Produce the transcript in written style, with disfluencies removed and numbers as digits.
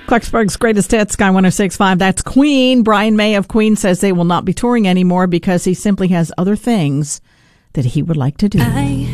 Clarksburg's greatest hits, Sky 106.5. That's Queen. Brian May of Queen says they will not be touring anymore because he simply has other things that he would like to do. I